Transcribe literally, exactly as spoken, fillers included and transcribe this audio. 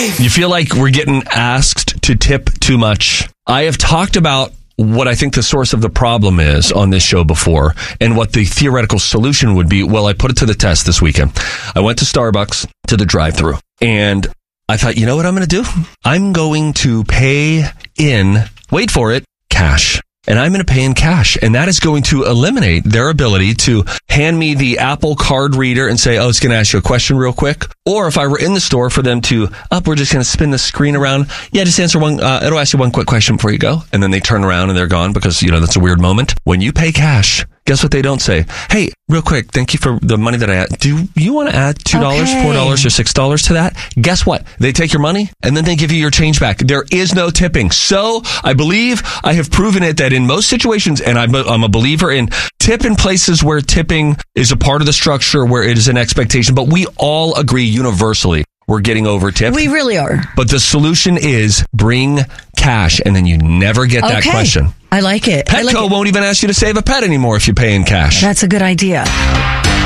life. You feel like we're getting asked to tip too much. I have talked about what I think the source of the problem is on this show before and what the theoretical solution would be. Well, I put it to the test this weekend. I went to Starbucks to the drive-thru and I thought, you know what I'm going to do? I'm going to pay in, wait for it, cash. And I'm going to pay in cash. And that is going to eliminate their ability to hand me the Apple card reader and say, oh, it's going to ask you a question real quick. Or if I were in the store for them to, up, oh, we're just going to spin the screen around. Yeah, just answer one, uh, it'll ask you one quick question before you go. And then they turn around and they're gone because, you know, that's a weird moment. When you pay cash, guess what they don't say? Hey, real quick, thank you for the money that I had. Do you want to add two dollars, Okay. four dollars, or six dollars to that? Guess what? They take your money and then they give you your change back. There is no tipping. So I believe I have proven it that in most situations, and I'm a, I'm a believer in tip in places where tipping is a part of the structure, where it is an expectation, but we all agree universally we're getting over tipped. We really are. But the solution is bring cash, and then you never get that Okay. question. I like it. I like Petco it. won't even ask you to save a pet anymore if you pay in cash. That's a good idea.